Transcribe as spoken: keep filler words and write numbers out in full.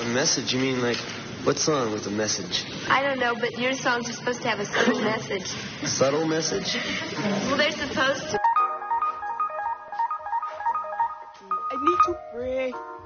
message? You mean like, what song with a message? I don't know, but your songs are supposed to have a subtle message. Subtle message? Well, they're supposed to. I need to pray.